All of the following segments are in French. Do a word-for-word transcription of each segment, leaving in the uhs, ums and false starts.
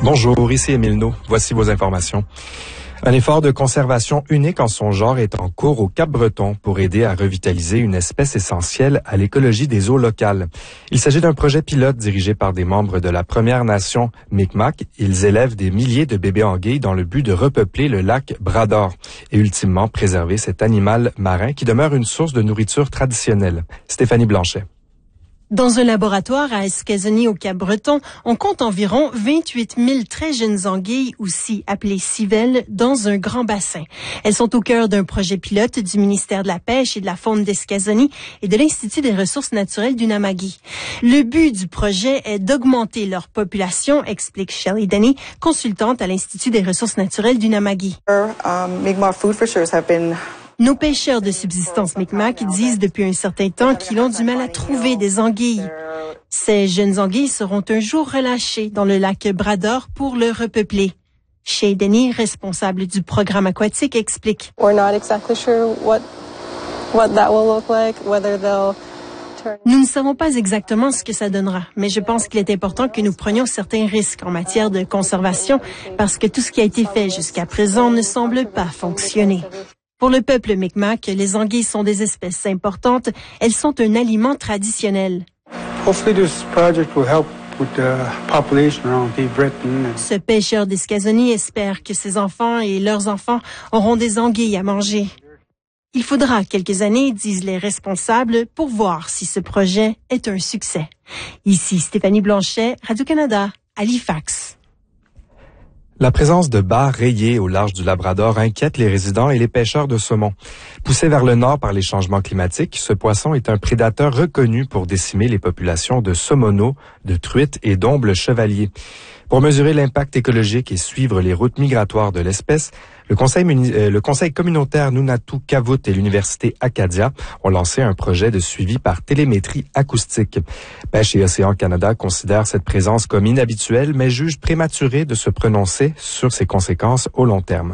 Bonjour, ici Émile No. Voici vos informations. Un effort de conservation unique en son genre est en cours au Cap-Breton pour aider à revitaliser une espèce essentielle à l'écologie des eaux locales. Il s'agit d'un projet pilote dirigé par des membres de la Première Nation Mi'kmaq. Ils élèvent des milliers de bébés anguilles dans le but de repeupler le lac Bras-d'Or et ultimement préserver cet animal marin qui demeure une source de nourriture traditionnelle. Stéphanie Blanchet. Dans un laboratoire à Escazony au Cap-Breton, on compte environ vingt-huit mille très jeunes anguilles, aussi appelées civelles, dans un grand bassin. Elles sont au cœur d'un projet pilote du ministère de la Pêche et de la Faune d'Escazony et de l'Institut des ressources naturelles d'Unamagi. Le but du projet est d'augmenter leur population, explique Shelley Denny, consultante à l'Institut des ressources naturelles d'Unamagi. Um, Mi'kmaq food fishers have been Nos pêcheurs de subsistance Mi'kmaq disent depuis un certain temps qu'ils ont du mal à trouver des anguilles. Ces jeunes anguilles seront un jour relâchées dans le lac Bras-d'Or pour le repeupler. Shelley Denny, responsable du programme aquatique, explique. We're not exactly sure what what that will look like, whether they'll turn... Nous ne savons pas exactement ce que ça donnera, mais je pense qu'il est important que nous prenions certains risques en matière de conservation parce que tout ce qui a été fait jusqu'à présent ne semble pas fonctionner. Pour le peuple Mi'kmaq, les anguilles sont des espèces importantes. Elles sont un aliment traditionnel. Ce pêcheur d'Escazony espère que ses enfants et leurs enfants auront des anguilles à manger. Il faudra quelques années, disent les responsables, pour voir si ce projet est un succès. Ici Stéphanie Blanchet, Radio-Canada, Halifax. La présence de bars rayés au large du Labrador inquiète les résidents et les pêcheurs de saumon. Poussé vers le nord par les changements climatiques, ce poisson est un prédateur reconnu pour décimer les populations de saumoneaux, de truites et d'ombles chevaliers. Pour mesurer l'impact écologique et suivre les routes migratoires de l'espèce, le Conseil, euh, le Conseil communautaire Nunatu-Kavut et l'Université Acadia ont lancé un projet de suivi par télémétrie acoustique. Pêche et Océan Canada considère cette présence comme inhabituelle, mais juge prématuré de se prononcer sur ses conséquences au long terme.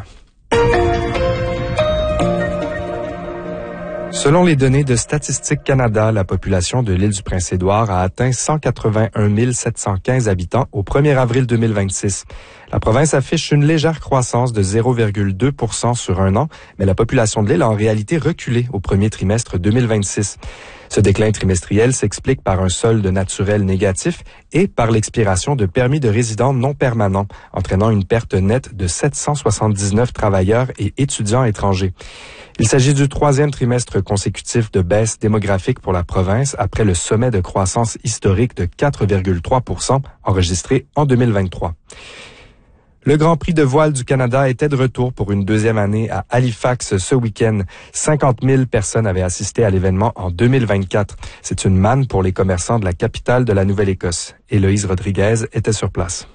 Selon les données de Statistique Canada, la population de l'île du Prince-Édouard a atteint cent quatre-vingt-un mille sept cent quinze habitants au premier avril deux mille vingt-six. La province affiche une légère croissance de zéro virgule deux pour cent sur un an, mais la population de l'île a en réalité reculé au premier trimestre deux mille vingt-six. Ce déclin trimestriel s'explique par un solde naturel négatif et par l'expiration de permis de résidence non permanents, entraînant une perte nette de sept cent soixante-dix-neuf travailleurs et étudiants étrangers. Il s'agit du troisième trimestre consécutif de baisse démographique pour la province après le sommet de croissance historique de quatre virgule trois pour cent enregistré en deux mille vingt-trois. Le Grand Prix de voile du Canada était de retour pour une deuxième année à Halifax ce week-end. cinquante mille personnes avaient assisté à l'événement en deux mille vingt-quatre. C'est une manne pour les commerçants de la capitale de la Nouvelle-Écosse. Héloïse Rodriguez était sur place.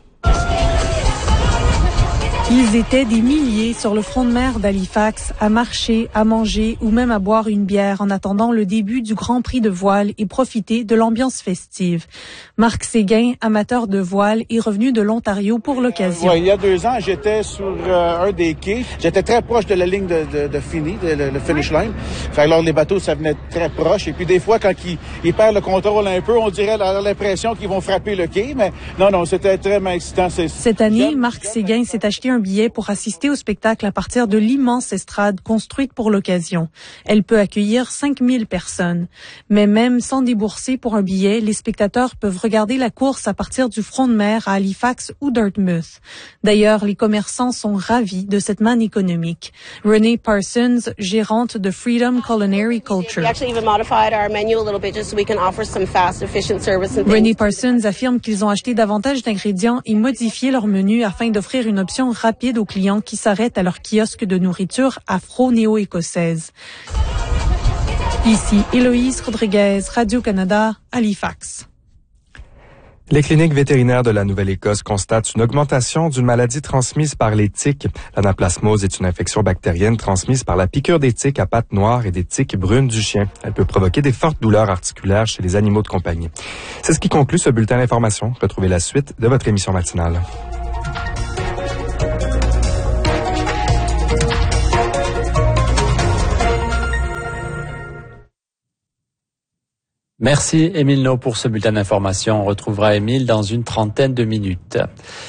Ils étaient des milliers sur le front de mer d'Halifax à marcher, à manger ou même à boire une bière en attendant le début du Grand Prix de voile et profiter de l'ambiance festive. Marc Séguin, amateur de voile, est revenu de l'Ontario pour l'occasion. Ouais, il y a deux ans, j'étais sur euh, un des quais. J'étais très proche de la ligne de, de, de fini, de, de, le finish line. Fait alors les bateaux, ça venait très proche. Et puis des fois, quand ils, ils perdent le contrôle un peu, on dirait l'impression qu'ils vont frapper le quai. Mais non, non, c'était très excitant. Cette année, Marc Séguin s'est acheté un billet pour assister au spectacle à partir de l'immense estrade construite pour l'occasion. Elle peut accueillir cinq mille personnes. Mais même sans débourser pour un billet, les spectateurs peuvent regarder la course à partir du front de mer à Halifax ou Dartmouth. D'ailleurs, les commerçants sont ravis de cette manne économique. Renee Parsons, gérante de Freedom Culinary Culture. Renee Parsons affirme qu'ils ont acheté davantage d'ingrédients et modifié leur menu afin d'offrir une option rapide aux clients qui s'arrêtent à leur kiosque de nourriture afro-néo-écossaise. Ici Héloïse Rodriguez, Radio-Canada, Halifax. Les cliniques vétérinaires de la Nouvelle-Écosse constatent une augmentation d'une maladie transmise par les tiques. L'anaplasmose est une infection bactérienne transmise par la piqûre des tiques à pattes noires et des tiques brunes du chien. Elle peut provoquer des fortes douleurs articulaires chez les animaux de compagnie. C'est ce qui conclut ce bulletin d'information. Retrouvez la suite de votre émission matinale. Merci Émile No pour ce bulletin d'information. On retrouvera Émile dans une trentaine de minutes.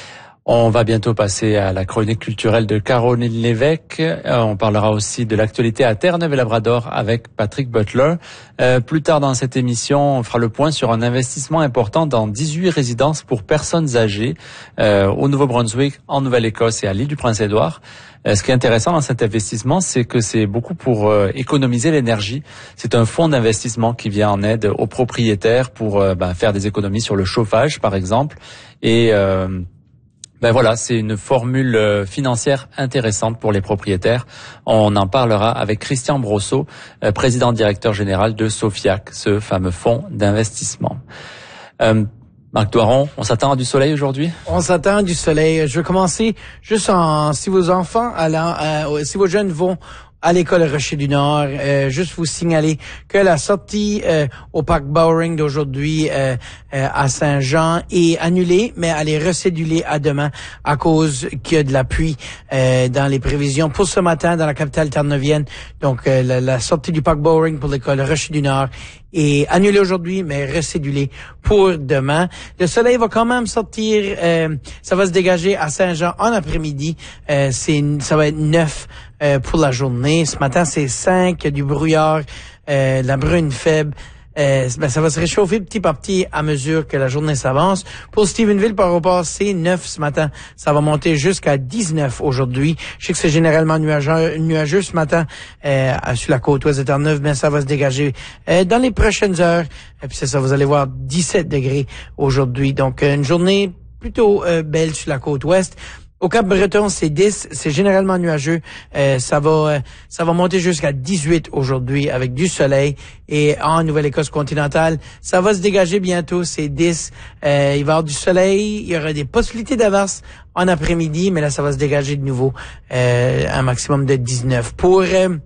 On va bientôt passer à la chronique culturelle de Caroline Lévesque. Euh, on parlera aussi de l'actualité à Terre-Neuve-et-Labrador avec Patrick Butler. Euh, plus tard dans cette émission, on fera le point sur un investissement important dans dix-huit résidences pour personnes âgées euh, au Nouveau-Brunswick, en Nouvelle-Écosse et à l'île du Prince-Édouard. Euh, ce qui est intéressant dans cet investissement, c'est que c'est beaucoup pour euh, économiser l'énergie. C'est un fonds d'investissement qui vient en aide aux propriétaires pour euh, ben, faire des économies sur le chauffage, par exemple. Et euh, Ben voilà, c'est une formule financière intéressante pour les propriétaires. On en parlera avec Christian Brosseau, président directeur général de Sofiac, ce fameux fonds d'investissement. Euh, Marc Doiron, on s'attend à du soleil aujourd'hui? On s'attend à du soleil. Je vais commencer juste en, si vos enfants, allant, euh, si vos jeunes vont à l'école Rocher du Nord, euh, juste vous signaler que la sortie euh, au parc Bowring d'aujourd'hui euh, euh, à Saint-Jean est annulée, mais elle est recédulée à demain à cause qu'il y a de la pluie euh, dans les prévisions pour ce matin dans la capitale terre-neuvienne. Donc euh, la, la sortie du parc Bowring pour l'école Rocher du Nord est annulée aujourd'hui, mais recédulée pour demain. Le soleil va quand même sortir, euh, ça va se dégager à Saint-Jean en après-midi. Euh, c'est, ça va être neuf euh, pour la journée. Ce matin, c'est cinq, il y a du brouillard, euh, de la brune faible. Euh, ben, ça va se réchauffer petit par petit à mesure que la journée s'avance. Pour Stephenville, par rapport, c'est neuf ce matin. Ça va monter jusqu'à dix-neuf aujourd'hui. Je sais que c'est généralement nuageux, nuageux ce matin euh, sur la côte ouest de Terre-Neuve, mais ça va se dégager euh, dans les prochaines heures. Et puis c'est ça, vous allez voir dix-sept degrés aujourd'hui. Donc, une journée plutôt euh, belle sur la côte ouest. Au Cap-Breton, c'est dix, c'est généralement nuageux. Euh, ça va euh, ça va monter jusqu'à dix-huit aujourd'hui avec du soleil. Et en Nouvelle-Écosse continentale, ça va se dégager bientôt, c'est dix. Euh, il va y avoir du soleil, il y aura des possibilités d'averse en après-midi, mais là, ça va se dégager de nouveau euh, un maximum de dix-neuf. Pour... Euh,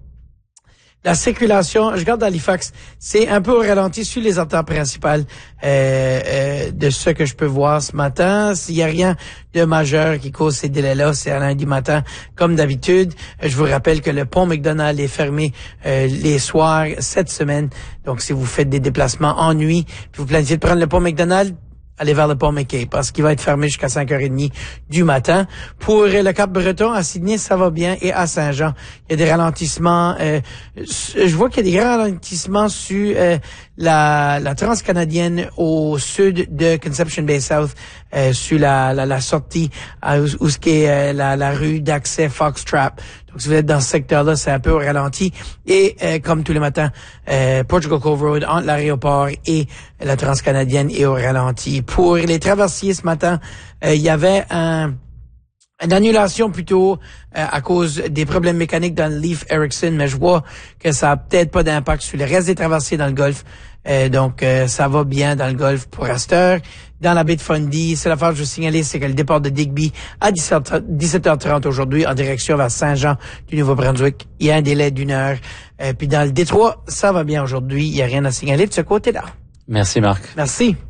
La circulation, je regarde Halifax, c'est un peu au ralenti sur les artères principales euh, euh, de ce que je peux voir ce matin. S'il y a rien de majeur qui cause ces délais-là, c'est à lundi matin comme d'habitude. Je vous rappelle que le pont McDonald est fermé euh, les soirs cette semaine. Donc, si vous faites des déplacements en nuit, puis vous planifiez de prendre le pont McDonald, allez vers le pont McKay parce qu'il va être fermé jusqu'à cinq heures trente du matin. Pour le Cap-Breton, à Sydney, ça va bien et à Saint-Jean, il y a des ralentissements. Euh, je vois qu'il y a des grands ralentissements sur euh, la, la transcanadienne au sud de Conception Bay South, euh, sur la, la, la sortie euh, où, où ce qui est euh, la, la rue d'accès Foxtrap. Donc, si vous êtes dans ce secteur-là, c'est un peu au ralenti. Et euh, comme tous les matins, euh, Portugal Cove Road entre l'aéroport et la transcanadienne est au ralenti. Pour les traversiers ce matin, euh, il y avait un... Une annulation plutôt euh, à cause des problèmes mécaniques dans le Leif Erikson, mais je vois que ça a peut-être pas d'impact sur le reste des traversiers dans le golfe. Euh, donc, euh, ça va bien dans le golfe pour Astor. Dans la baie de Fundy, c'est l'affaire que je veux signaler, c'est que le départ de Digby à dix-sept heures trente aujourd'hui en direction vers Saint-Jean du Nouveau-Brunswick. Il y a un délai d'une heure. Euh, puis dans le Détroit, ça va bien aujourd'hui. Il n'y a rien à signaler de ce côté-là. Merci Marc. Merci.